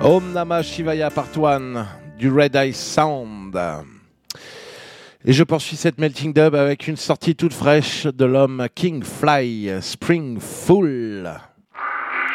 Om Namah Shivaya Part 1 du Red Eye Sound. Et je poursuis cette melting dub avec une sortie toute fraîche de l'homme King Fly, Spring Fool.